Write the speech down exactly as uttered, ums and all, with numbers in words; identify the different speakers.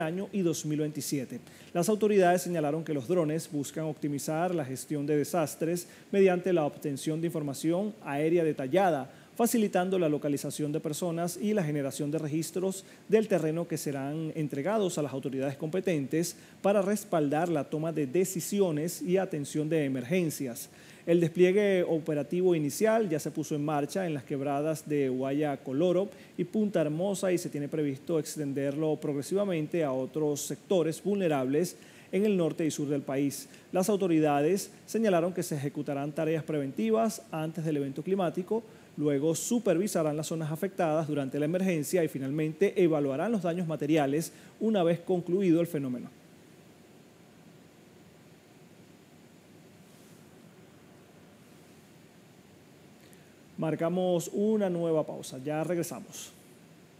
Speaker 1: año y dos mil veintisiete. Las autoridades señalaron que los drones buscan optimizar la gestión de desastres mediante la obtención de información aérea detallada, facilitando la localización de personas y la generación de registros del terreno que serán entregados a las autoridades competentes para respaldar la toma de decisiones y atención de emergencias. El despliegue operativo inicial ya se puso en marcha en las quebradas de Guayacoloro y Punta Hermosa y se tiene previsto extenderlo progresivamente a otros sectores vulnerables en el norte y sur del país. Las autoridades señalaron que se ejecutarán tareas preventivas antes del evento climático, luego supervisarán las zonas afectadas durante la emergencia y finalmente evaluarán los daños materiales una vez concluido el fenómeno. Marcamos una nueva pausa, ya regresamos.